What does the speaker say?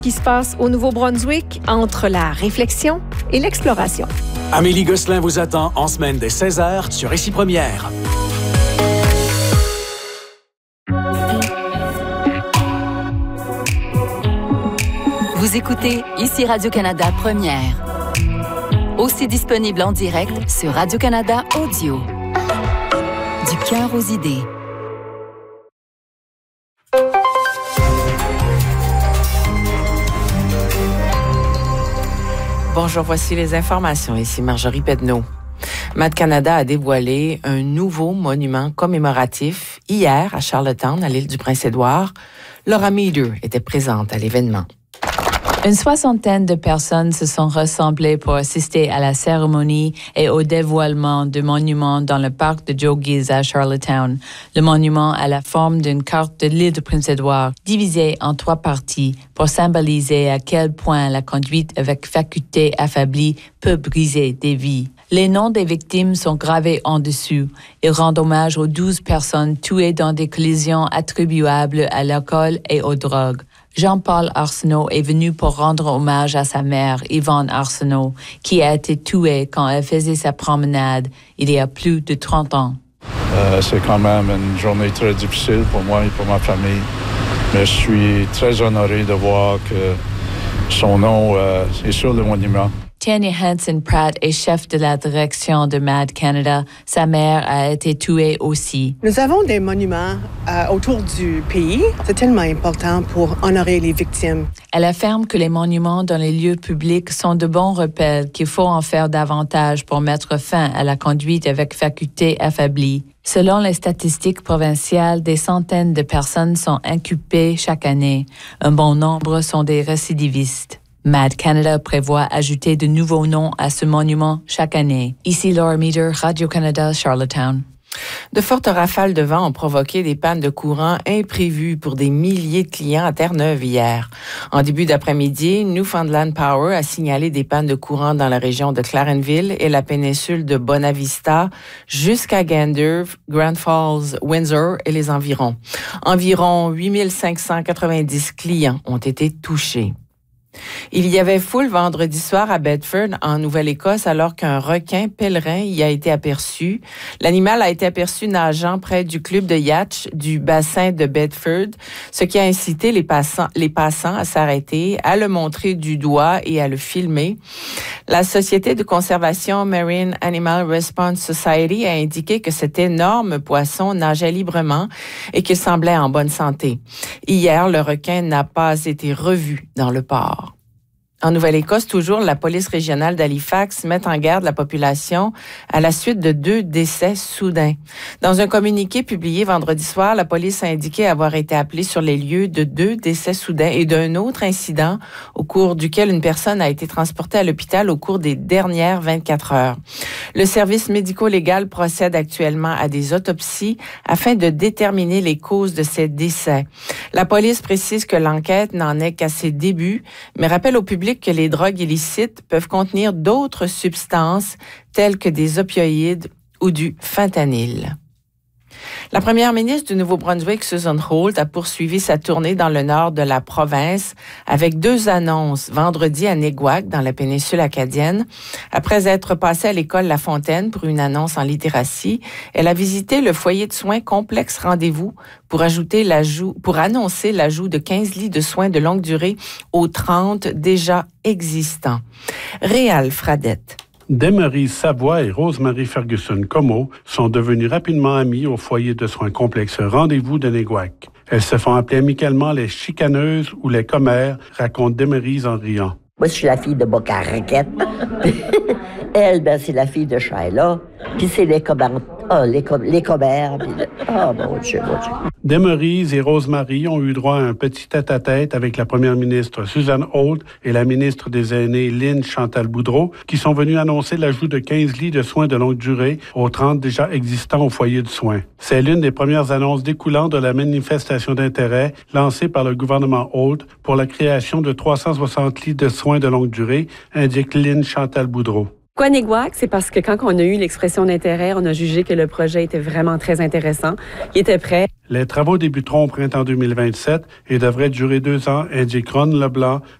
Qui se passe au Nouveau-Brunswick entre la réflexion et l'exploration. Amélie Gosselin vous attend en semaine dès 16h sur Ici Première. Vous écoutez Ici Radio-Canada Première. Aussi disponible en direct sur Radio-Canada Audio. Du cœur aux idées. Bonjour, voici les informations. Ici Marjorie Pedneau. Mad Canada a dévoilé un nouveau monument commémoratif hier à Charlottetown, à l'île du Prince-Édouard. Laura Meader était présente à l'événement. Une soixantaine de personnes se sont rassemblées pour assister à la cérémonie et au dévoilement du monument dans le parc de Joe Giz à Charlottetown. Le monument a la forme d'une carte de l'île du Prince-Édouard, divisée en 3 parties pour symboliser à quel point la conduite avec faculté affaiblie peut briser des vies. Les noms des victimes sont gravés en dessous. Ils rendent hommage aux 12 personnes tuées dans des collisions attribuables à l'alcool et aux drogues. Jean-Paul Arsenault est venu pour rendre hommage à sa mère, Yvonne Arsenault, qui a été tuée quand elle faisait sa promenade il y a plus de 30 ans. C'est quand même une journée très difficile pour moi et pour ma famille. Mais je suis très honoré de voir que son nom est sur le monument. Tanya Hansen-Pratt est chef de la direction de Mad Canada. Sa mère a été tuée aussi. Nous avons des monuments autour du pays. C'est tellement important pour honorer les victimes. Elle affirme que les monuments dans les lieux publics sont de bons repères, qu'il faut en faire davantage pour mettre fin à la conduite avec faculté affaiblie. Selon les statistiques provinciales, des centaines de personnes sont inculpées chaque année. Un bon nombre sont des récidivistes. Mad Canada prévoit ajouter de nouveaux noms à ce monument chaque année. Ici Laura Meader, Radio-Canada, Charlottetown. De fortes rafales de vent ont provoqué des pannes de courant imprévues pour des milliers de clients à Terre-Neuve hier. En début d'après-midi, Newfoundland Power a signalé des pannes de courant dans la région de Clarenville et la péninsule de Bonavista jusqu'à Gander, Grand Falls, Windsor et les environs. Environ 8590 clients ont été touchés. Il y avait foule vendredi soir à Bedford, en Nouvelle-Écosse, alors qu'un requin pèlerin y a été aperçu. L'animal a été aperçu nageant près du club de yacht du bassin de Bedford, ce qui a incité les passants à s'arrêter, à le montrer du doigt et à le filmer. La Société de conservation Marine Animal Response Society a indiqué que cet énorme poisson nageait librement et qu'il semblait en bonne santé. Hier, le requin n'a pas été revu dans le port. En Nouvelle-Écosse, toujours, la police régionale d'Halifax met en garde la population à la suite de 2 décès soudains. Dans un communiqué publié vendredi soir, la police a indiqué avoir été appelée sur les lieux de 2 décès soudains et d'un autre incident au cours duquel une personne a été transportée à l'hôpital au cours des dernières 24 heures. Le service médico-légal procède actuellement à des autopsies afin de déterminer les causes de ces décès. La police précise que l'enquête n'en est qu'à ses débuts, mais rappelle au public que les drogues illicites peuvent contenir d'autres substances telles que des opioïdes ou du fentanyl. La première ministre du Nouveau-Brunswick, Susan Holt, a poursuivi sa tournée dans le nord de la province avec 2 annonces vendredi à Neguac, dans la péninsule acadienne. Après être passée à l'école La Fontaine pour une annonce en littératie, elle a visité le foyer de soins Complexe Rendez-vous pour annoncer l'ajout de 15 lits de soins de longue durée aux 30 déjà existants. Réal Fradette. Demarise Savoie et Rosemary Ferguson-Como sont devenues rapidement amies au foyer de soins Complexe Rendez-vous de Neguac. Elles se font appeler amicalement les chicaneuses ou les commères, raconte Demarise en riant. Moi, je suis la fille de Boca-Raquette. Elle, c'est la fille de Shaila. Puis c'est les commères. Les commères. Mon Dieu. Demarise et Rosemary ont eu droit à un petit tête-à-tête avec la première ministre Susan Holt et la ministre des Aînés Lynn Chantal Boudreau, qui sont venus annoncer l'ajout de 15 lits de soins de longue durée aux 30 déjà existants au foyer de soins. C'est l'une des premières annonces découlant de la manifestation d'intérêt lancée par le gouvernement Holt pour la création de 360 lits de soins de longue durée, indique Lynn Chantal Boudreau. Pourquoi Neguac? C'est parce que quand on a eu l'expression d'intérêt, on a jugé que le projet était vraiment très intéressant. Il était prêt. Les travaux débuteront au printemps 2027 et devraient durer 2 ans, indique Ron Leblanc,